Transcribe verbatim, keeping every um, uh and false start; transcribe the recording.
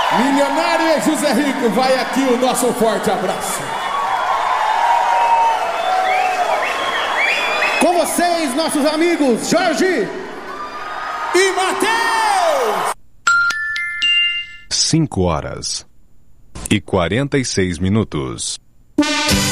Milionário e José Rico, vai aqui o nosso forte abraço. Com vocês, nossos amigos Jorge e Matheus. Cinco horas e quarenta e seis minutos.